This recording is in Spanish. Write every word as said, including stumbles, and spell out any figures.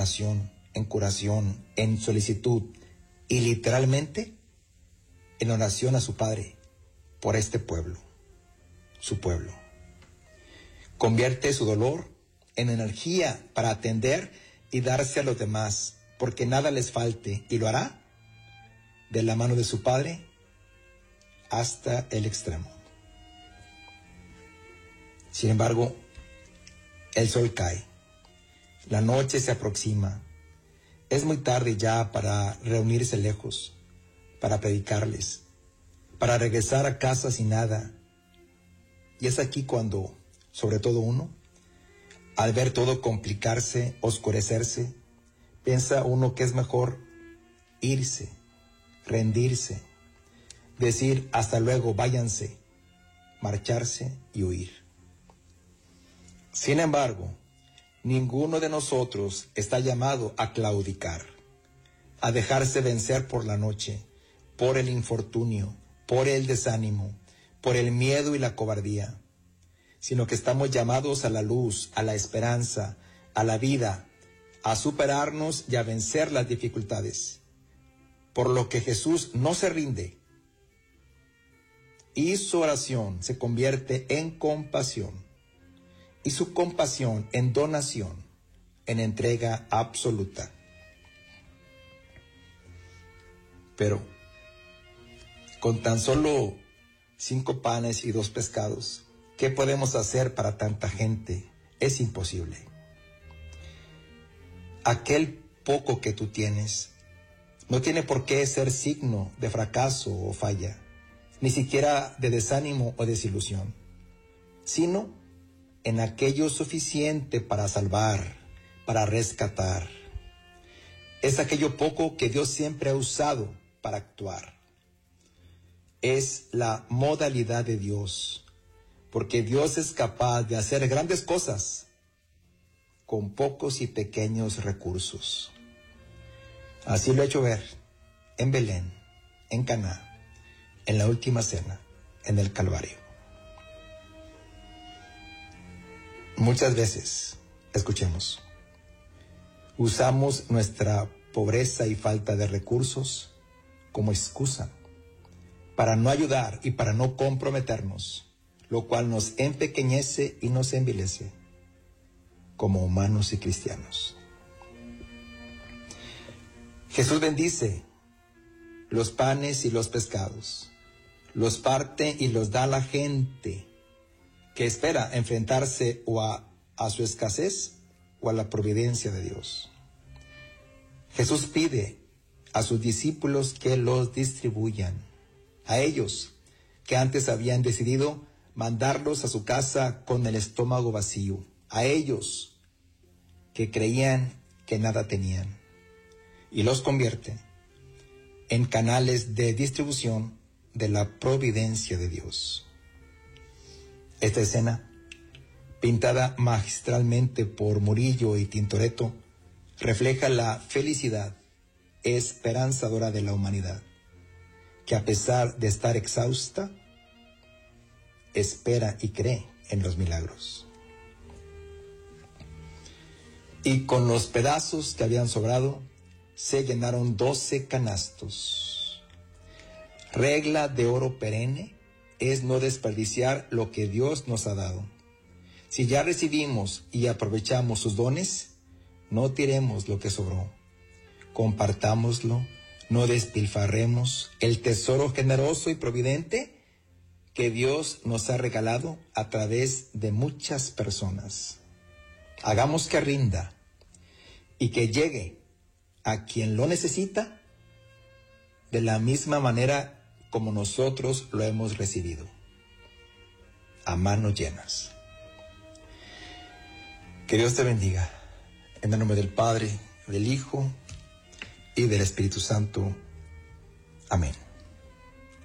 oración, en curación, en solicitud y literalmente en oración a su Padre por este pueblo, su pueblo. Convierte su dolor en energía para atender y darse a los demás, porque nada les falte, y lo hará de la mano de su Padre hasta el extremo. Sin embargo, el sol cae, la noche se aproxima, es muy tarde ya para reunirse lejos, para predicarles, para regresar a casa sin nada. Y es aquí cuando, sobre todo uno, al ver todo complicarse, oscurecerse, piensa uno que es mejor irse, rendirse, decir hasta luego, váyanse, marcharse y huir. Sin embargo, ninguno de nosotros está llamado a claudicar, a dejarse vencer por la noche, por el infortunio, por el desánimo, por el miedo y la cobardía, sino que estamos llamados a la luz, a la esperanza, a la vida, a superarnos y a vencer las dificultades. Por lo que Jesús no se rinde y su oración se convierte en compasión y su compasión en donación, en entrega absoluta. Pero con tan solo cinco panes y dos pescados, ¿qué podemos hacer para tanta gente? Es imposible. Aquel poco que tú tienes no tiene por qué ser signo de fracaso o falla, ni siquiera de desánimo o desilusión, sino en aquello suficiente para salvar, para rescatar. Es aquello poco que Dios siempre ha usado para actuar. Es la modalidad de Dios, porque Dios es capaz de hacer grandes cosas con pocos y pequeños recursos. Así lo ha hecho ver en Belén, en Caná, en la última cena, en el Calvario. Muchas veces, escuchemos, usamos nuestra pobreza y falta de recursos como excusa para no ayudar y para no comprometernos, lo cual nos empequeñece y nos envilece como humanos y cristianos. Jesús bendice los panes y los pescados, los parte y los da a la gente que espera enfrentarse o a, a su escasez o a la providencia de Dios. Jesús pide a sus discípulos que los distribuyan, a ellos que antes habían decidido mandarlos a su casa con el estómago vacío, a ellos que creían que nada tenían, y los convierte en canales de distribución de la providencia de Dios. Esta escena, pintada magistralmente por Murillo y Tintoretto, refleja la felicidad esperanzadora de la humanidad, que a pesar de estar exhausta, espera y cree en los milagros. Y con los pedazos que habían sobrado, se llenaron doce canastos. Regla de oro perenne es no desperdiciar lo que Dios nos ha dado. Si ya recibimos y aprovechamos sus dones, no tiremos lo que sobró. Compartámoslo, no despilfarremos el tesoro generoso y providente que Dios nos ha regalado a través de muchas personas. Hagamos que rinda y que llegue a quien lo necesita de la misma manera como nosotros lo hemos recibido, a manos llenas. Que Dios te bendiga, en el nombre del Padre, del Hijo y del Espíritu Santo. Amén.